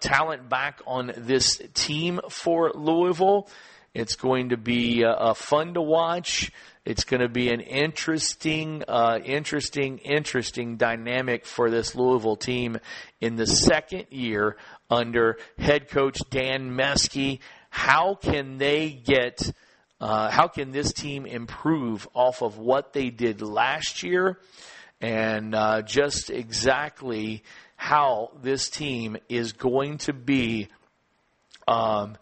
talent back on this team for Louisville. It's going to be fun to watch. It's going to be an interesting dynamic for this Louisville team in the second year under head coach Dan Meske. How can this team improve off of what they did last year, and just exactly how this team is going to be, how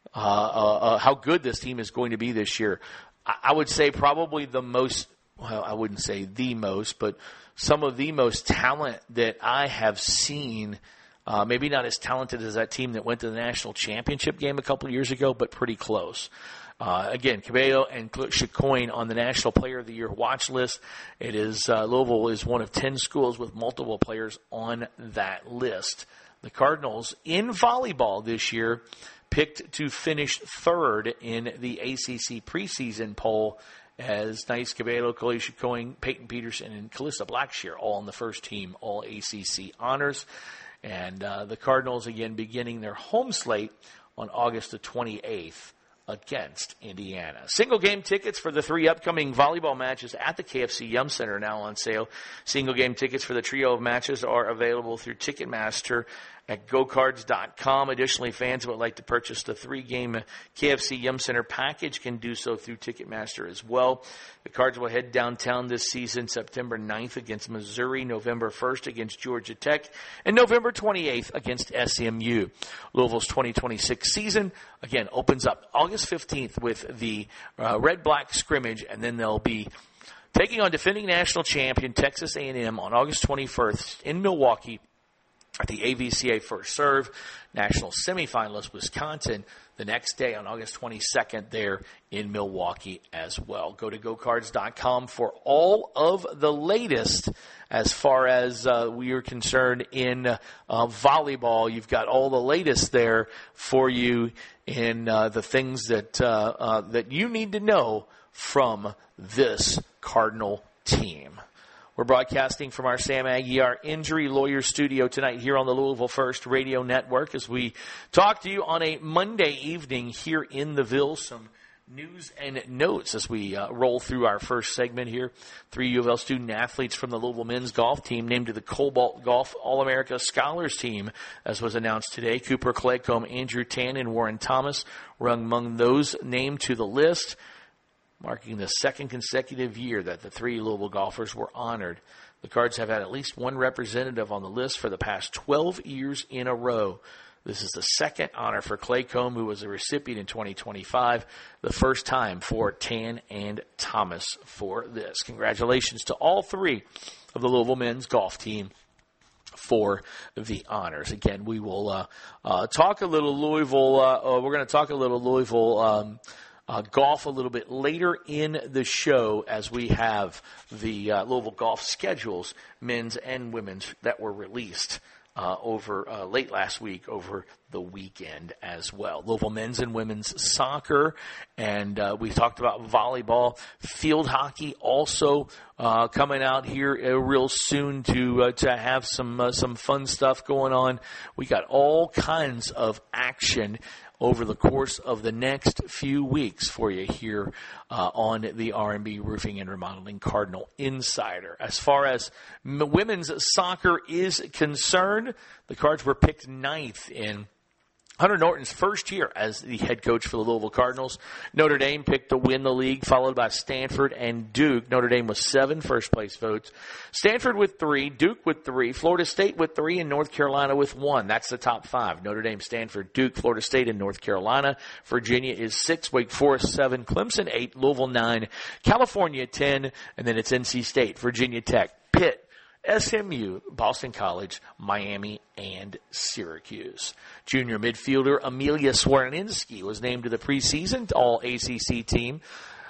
good this team is going to be this year? I would say probably the most, well, I wouldn't say the most, but some of the most talent that I have seen. Maybe not as talented as that team that went to the national championship game a couple of years ago, but pretty close. Again, Cabello and Chicoine on the National Player of the Year watch list. It is Louisville is one of 10 schools with multiple players on that list. The Cardinals in volleyball this year picked to finish third in the ACC preseason poll as Nice Cabello, Khalil Chicoine, Peyton Peterson, and Calista Blackshear all on the first team, all ACC honors. And the Cardinals, again, beginning their home slate on August the 28th against Indiana. Single game tickets for the 3 upcoming volleyball matches at the KFC Yum Center are now on sale. Single game tickets for the trio of matches are available through Ticketmaster at GoCards.com. Additionally, fans who would like to purchase the 3-game KFC Yum Center package can do so through Ticketmaster as well. The Cards will head downtown this season September 9th against Missouri, November 1st against Georgia Tech, and November 28th against SMU. Louisville's 2026 season, again, opens up August 15th with the red-black scrimmage, and then they'll be taking on defending national champion Texas A&M on August 21st in Milwaukee at the AVCA First Serve. National semifinalist Wisconsin the next day on August 22nd there in Milwaukee as well. Go to GoCards.com for all of the latest as far as we are concerned in volleyball. You've got all the latest there for you in the things that you need to know from this Cardinal team. We're broadcasting from our Sam Aguiar Injury Lawyer Studio tonight here on the Louisville First Radio Network as we talk to you on a Monday evening here in the Ville. Some news and notes as we roll through our first segment here. 3 U of L student athletes from the Louisville men's golf team named to the Cobalt Golf All-America Scholars team, as was announced today. Cooper Claycomb, Andrew Tan, and Warren Thomas were among those named to the list, marking the second consecutive year that the 3 Louisville golfers were honored. The Cards have had at least one representative on the list for the past 12 years in a row. This is the second honor for Claycomb, who was a recipient in 2025, the first time for Tan and Thomas for this. Congratulations to all 3 of the Louisville men's golf team for the honors. Again, we will talk a little Louisville. We're going to talk a little Louisville golf a little bit later in the show as we have the Louisville golf schedules, men's and women's, that were released over late last week, over the weekend as well. Louisville men's and women's soccer, and we talked about volleyball, field hockey also coming out here real soon to have some fun stuff going on. We got all kinds of action over the course of the next few weeks for you here on the R&B Roofing and Remodeling Cardinal Insider. As far as women's soccer is concerned, the Cards were picked 9th in Hunter Norton's first year as the head coach for the Louisville Cardinals. Notre Dame picked to win the league, followed by Stanford and Duke. Notre Dame with 7 first-place votes. Stanford with 3, Duke with 3, Florida State with 3, and North Carolina with 1. That's the top 5. Notre Dame, Stanford, Duke, Florida State, and North Carolina. Virginia is 6, Wake Forest 7, Clemson 8, Louisville 9, California 10, and then it's NC State, Virginia Tech, Pitt, SMU, Boston College, Miami, and Syracuse. Junior midfielder Amelia Swarninski was named to the preseason All-ACC team.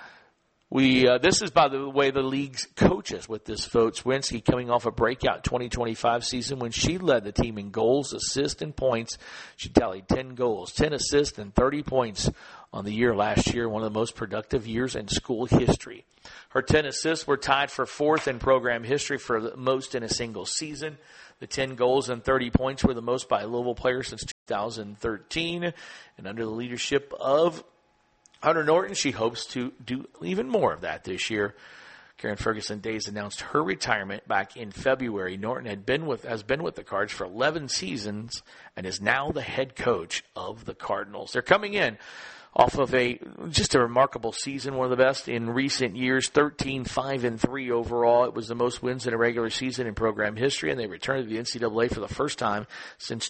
This is, by the way, the league's coaches with this vote. Swarninski coming off a breakout 2025 season when she led the team in goals, assists, and points. She tallied 10 goals, 10 assists, and 30 points on the year last year, one of the most productive years in school history. Her 10 assists were tied for 4th in program history for the most in a single season. The 10 goals and 30 points were the most by a Louisville player since 2013. And under the leadership of Hunter Norton, she hopes to do even more of that this year. Karen Ferguson-Days announced her retirement back in February. Norton has been with the Cards for 11 seasons and is now the head coach of the Cardinals. They're coming in off of just a remarkable season, one of the best in recent years, 13-5-3 overall. It was the most wins in a regular season in program history, and they returned to the NCAA for the first time since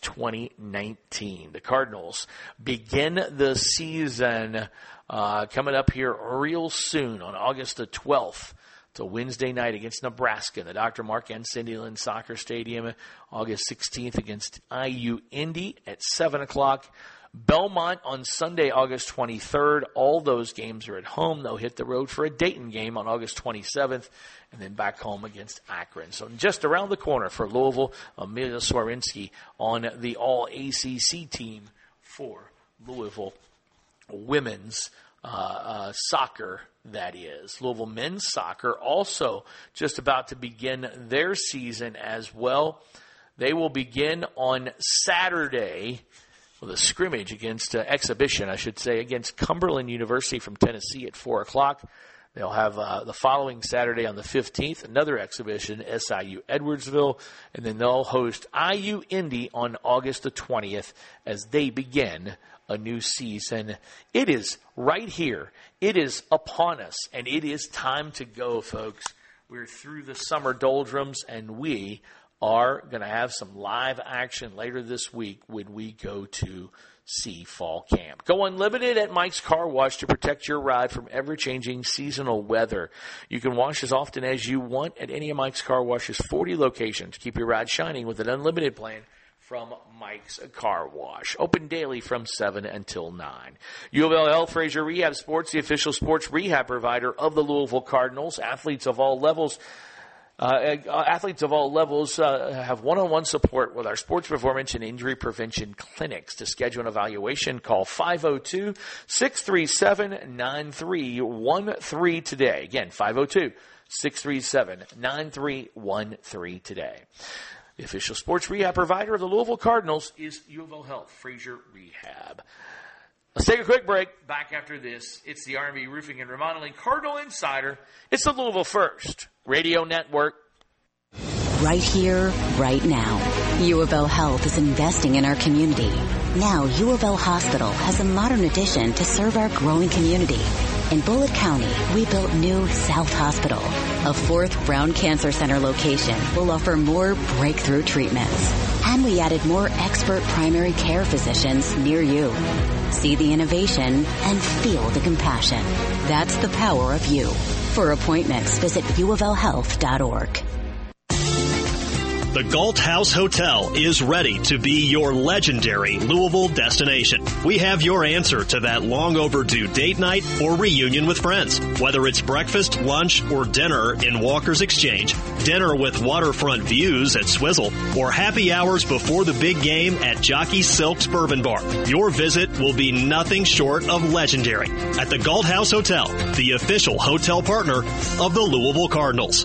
2019. The Cardinals begin the season coming up here real soon on August the 12th. It's a Wednesday night against Nebraska in the Dr. Mark N. Cindy Lynn Soccer Stadium. August 16th against IU Indy at 7 o'clock. Belmont on Sunday, August 23rd. All those games are at home. They'll hit the road for a Dayton game on August 27th and then back home against Akron. So just around the corner for Louisville, Amelia Swarinski on the All-ACC team for Louisville women's soccer, that is. Louisville men's soccer also just about to begin their season as well. They will begin on Saturday with a scrimmage exhibition against Cumberland University from Tennessee at 4 o'clock. They'll have the following Saturday on the 15th, another exhibition, SIU Edwardsville, and then they'll host IU Indy on August the 20th as they begin a new season. It is right here. It is upon us, and it is time to go, folks. We're through the summer doldrums, and we are going to have some live action later this week when we go to see fall camp. Go unlimited at Mike's Car Wash to protect your ride from ever-changing seasonal weather. You can wash as often as you want at any of Mike's Car Wash's 40 locations. Keep your ride shining with an unlimited plan from Mike's Car Wash. Open daily from 7 until 9. U of L Health Fraser Rehab Sports, the official sports rehab provider of the Louisville Cardinals. Athletes of all levels have one-on-one support with our sports performance and injury prevention clinics. To schedule an evaluation, call 502-637-9313 today. Again, 502-637-9313 today. The official sports rehab provider of the Louisville Cardinals is U of L Health Fraser Rehab. Let's take a quick break. Back after this, it's the R&B Roofing and Remodeling Cardinal Insider. It's the Louisville First Radio Network. Right here, right now. U of L Health is investing in our community. Now, U of L Hospital has a modern addition to serve our growing community. In Bullitt County, we built new South Hospital. A fourth Brown Cancer Center location will offer more breakthrough treatments. And we added more expert primary care physicians near you. See the innovation and feel the compassion. That's the power of you. For appointments, visit uoflhealth.org. The Galt House Hotel is ready to be your legendary Louisville destination. We have your answer to that long overdue date night or reunion with friends. Whether it's breakfast, lunch, or dinner in Walker's Exchange, dinner with waterfront views at Swizzle, or happy hours before the big game at Jockey Silk's Bourbon Bar, your visit will be nothing short of legendary at the Galt House Hotel, the official hotel partner of the Louisville Cardinals.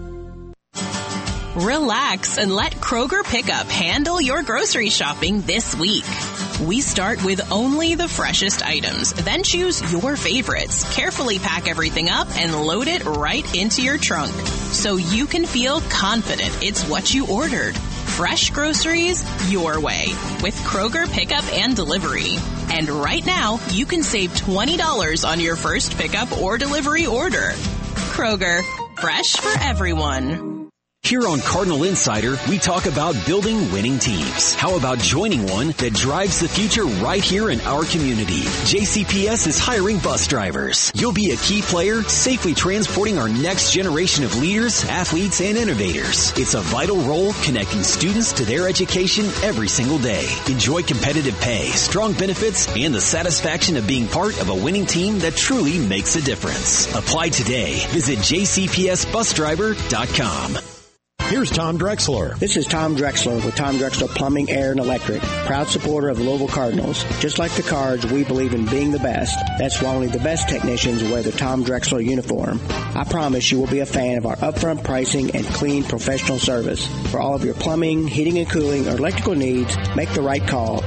Relax and let Kroger Pickup handle your grocery shopping this week. We start with only the freshest items, then choose your favorites, carefully pack everything up, and load it right into your trunk so you can feel confident it's what you ordered. Fresh groceries your way with Kroger Pickup and Delivery. And right now, you can save $20 on your first pickup or delivery order. Kroger, fresh for everyone. Here on Cardinal Insider, we talk about building winning teams. How about joining one that drives the future right here in our community? JCPS is hiring bus drivers. You'll be a key player, safely transporting our next generation of leaders, athletes, and innovators. It's a vital role connecting students to their education every single day. Enjoy competitive pay, strong benefits, and the satisfaction of being part of a winning team that truly makes a difference. Apply today. Visit jcpsbusdriver.com. Here's Tom Drexler. This is Tom Drexler with Tom Drexler Plumbing, Air, and Electric. Proud supporter of the Louisville Cardinals. Just like the Cards, we believe in being the best. That's why only the best technicians wear the Tom Drexler uniform. I promise you will be a fan of our upfront pricing and clean professional service. For all of your plumbing, heating and cooling, or electrical needs, make the right call.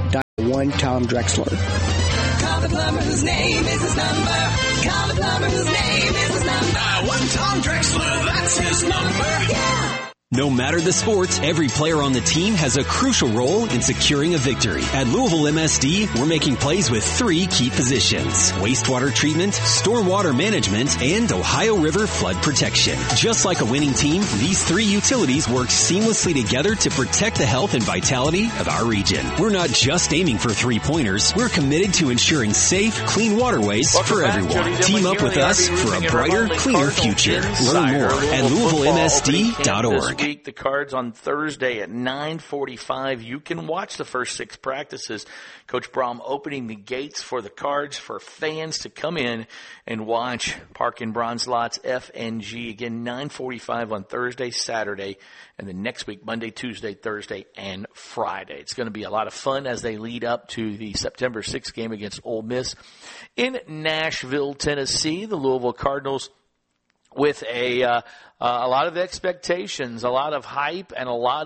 One Tom Drexler. Call the plumber whose name is his number. Call the plumber whose name is his number. One Tom Drexler, that's his number. Yeah. No matter the sport, every player on the team has a crucial role in securing a victory. At Louisville MSD, we're making plays with 3 key positions: wastewater treatment, stormwater management, and Ohio River flood protection. Just like a winning team, these 3 utilities work seamlessly together to protect the health and vitality of our region. We're not just aiming for 3-pointers. We're committed to ensuring safe, clean waterways for everyone. Team up with us for a brighter, cleaner future. Learn more at LouisvilleMSD.org. The Cards on Thursday at 9:45. You can watch the first 6 practices. Coach Brom opening the gates for the Cards for fans to come in and watch Park and Bronze Lots FNG. Again, 9:45 on Thursday, Saturday, and then next week, Monday, Tuesday, Thursday, and Friday. It's going to be a lot of fun as they lead up to the September 6th game against Ole Miss in Nashville, Tennessee. The Louisville Cardinals with a lot of expectations, a lot of hype, and a lot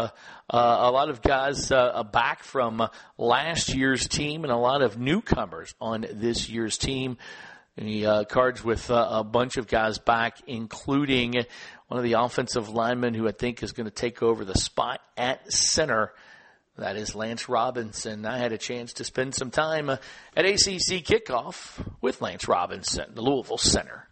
of guys back from last year's team, and a lot of newcomers on this year's team. The Cards with a bunch of guys back, including one of the offensive linemen who I think is going to take over the spot at center. That is Lance Robinson. I had a chance to spend some time at ACC kickoff with Lance Robinson, the Louisville center.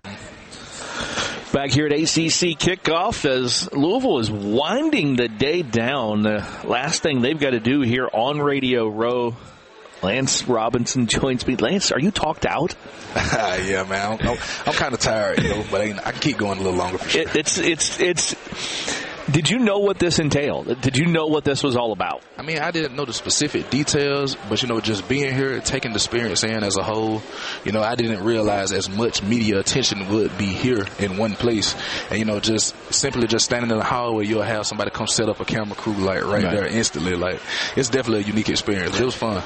Back here at ACC kickoff as Louisville is winding the day down. The last thing they've got to do here on Radio Row. Lance Robinson joins me. Lance, are you talked out? Yeah, man. I'm kind of tired, but I can keep going a little longer for sure. It's. Did you know what this entailed? Did you know what this was all about? I mean, I didn't know the specific details, but, just being here, taking the experience in as a whole, I didn't realize as much media attention would be here in one place. And, just standing in the hallway, you'll have somebody come set up a camera crew, right there instantly. It's definitely a unique experience. It was fun.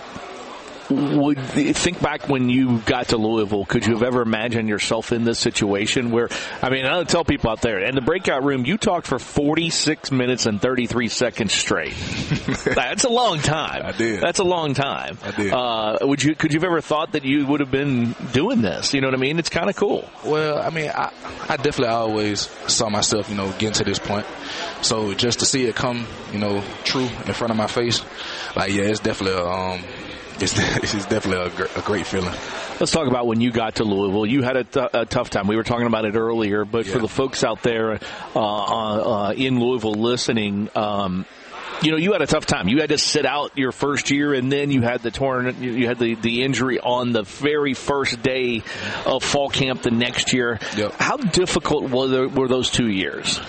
Would think back when you got to Louisville, could you have ever imagined yourself in this situation where, I'll tell people out there, in the breakout room, you talked for 46 minutes and 33 seconds straight. That's a long time. I did. That's a long time. I did. Could you have ever thought that you would have been doing this? You know what I mean? It's kind of cool. Well, I definitely always saw myself, getting to this point. So just to see it come, true in front of my face, it's definitely It's definitely a great feeling. Let's talk about when you got to Louisville. You had a tough time. We were talking about it earlier, but for the folks out there in Louisville listening, you had a tough time. You had to sit out your first year, and then you had the injury on the very first day of fall camp the next year. Yep. How difficult were those 2 years?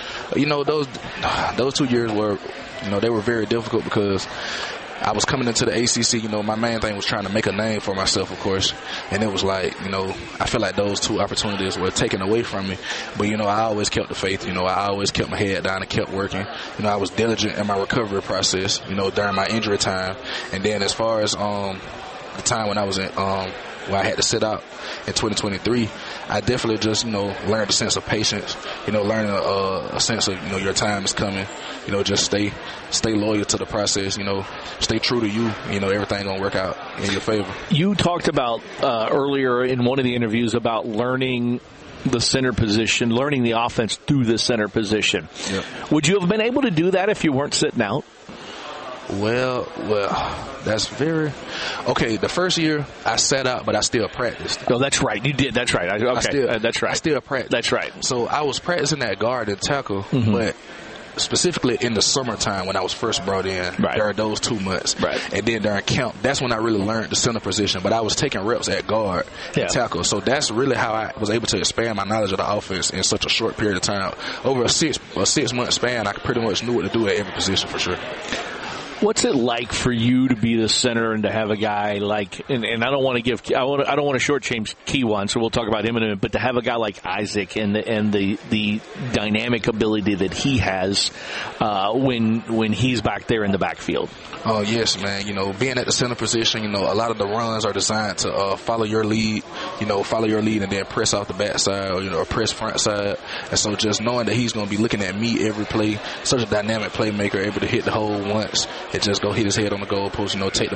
Those 2 years were, they were very difficult because I was coming into the ACC, my main thing was trying to make a name for myself, of course. And it was I feel like those 2 opportunities were taken away from me. But, I always kept the faith. I always kept my head down and kept working. I was diligent in my recovery process, during my injury time. And then as far as the time when I was in where I had to sit out in 2023, I definitely just, learned a sense of patience, learning a sense of, your time is coming, just stay loyal to the process, stay true to you, everything gonna work out in your favor. You talked about earlier in one of the interviews about learning the center position, learning the offense through the center position. Yep. Would you have been able to do that if you weren't sitting out? Well, that's very okay. The first year I sat out, but I still practiced. Oh, that's right. You did. That's right. That's right. I still practiced. That's right. So I was practicing that guard and tackle, but specifically in the summertime when I was first brought in, during those 2 months. Right. And then during camp, that's when I really learned the center position. But I was taking reps at guard and tackle. So that's really how I was able to expand my knowledge of the offense in such a short period of time. Over a 6 month span, I pretty much knew what to do at every position for sure. What's it like for you to be the center and to have a guy like, and I don't want to shortchange Kewan, so we'll talk about him in a minute, but to have a guy like Isaac and the dynamic ability that he has when he's back there in the backfield? Oh, yes, man. Being at the center position, a lot of the runs are designed to follow your lead, and then press off the backside or press front side. And so just knowing that he's going to be looking at me every play, such a dynamic playmaker, able to hit the hole once and just go hit his head on the goalpost, take the